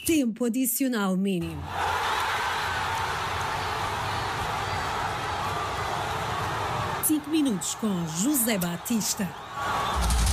Tempo adicional mínimo. Cinco minutos com José Batista.